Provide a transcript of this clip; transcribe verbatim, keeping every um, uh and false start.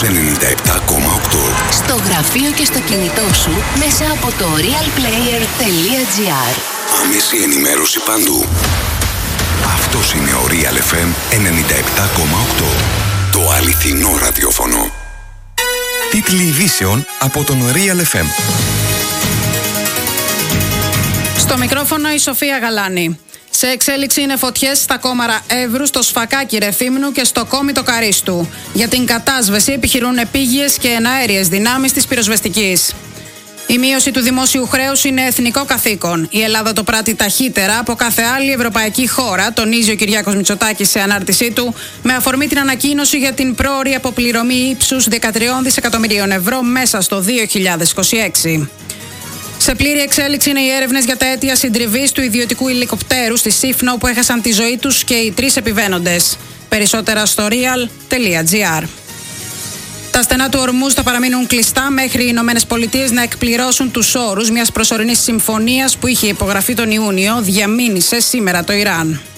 ενενήντα επτά κόμμα οκτώ. Στο γραφείο και στο κινητό σου μέσα από το realplayer τελεία gr. Άμεση ενημέρωση παντού. Αυτός είναι ο Real εφ εμ ενενήντα επτά κόμμα οκτώ. Το αληθινό ραδιόφωνο. Τίτλοι ειδήσεων από τον Real εφ εμ. Στο μικρόφωνο η Σοφία Γαλάνη. Σε εξέλιξη είναι φωτιές στα Κόμαρα Εύρου, στο Σφακάκι Ρεθύμνου και στο Κόμιτο Καρίστου. Για την κατάσβεση επιχειρούν επίγειες και εναέριες δυνάμεις της πυροσβεστικής. Η μείωση του δημόσιου χρέους είναι εθνικό καθήκον. Η Ελλάδα το πράττει ταχύτερα από κάθε άλλη ευρωπαϊκή χώρα, τονίζει ο Κυριάκος Μητσοτάκης σε ανάρτησή του, με αφορμή την ανακοίνωση για την πρόωρη αποπληρωμή ύψους δεκατρία δισεκατομμυρίων ευρώ μέσα στο δύο χιλιάδες είκοσι έξι. Σε πλήρη εξέλιξη είναι οι έρευνες για τα αίτια συντριβής του ιδιωτικού ελικοπτέρου στη Σύφνο που έχασαν τη ζωή τους και οι τρεις επιβαίνοντες. Περισσότερα στο real τελεία gr. Τα στενά του Ορμούζ θα παραμείνουν κλειστά μέχρι οι Ηνωμένες Πολιτείες να εκπληρώσουν τους όρους μιας προσωρινής συμφωνίας που είχε υπογραφεί τον Ιούνιο, διαμήνυσε σήμερα το Ιράν.